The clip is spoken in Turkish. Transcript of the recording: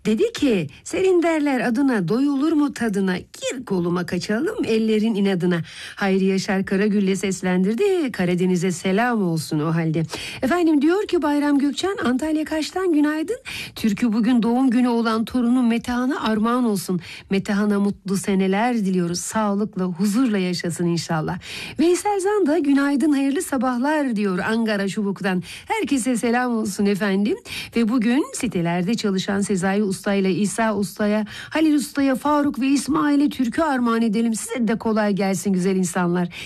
Dedi ki senin derler adına doyulur mu tadına, gir koluma kaçalım ellerin inadına. Hayri Yaşar Karagül'le seslendirdi, Karadeniz'e selam olsun o halde. Efendim diyor ki Bayram Gökçen, Antalya Kaş'tan günaydın. Türkü bugün doğum günü olan torunun Metehan'a armağan olsun. Metehan'a mutlu seneler diliyoruz, sağlıkla huzurla yaşasın inşallah. Veysel Zan da günaydın hayırlı sabahlar diyor Ankara Çubuk'tan. Herkese selam olsun efendim. Ve bugün sitelerde çalışan Sezai Usta ile İsa Usta'ya, Halil Usta'ya, Faruk ve İsmail'e türkü armağan edelim. Size de kolay gelsin güzel insanlar.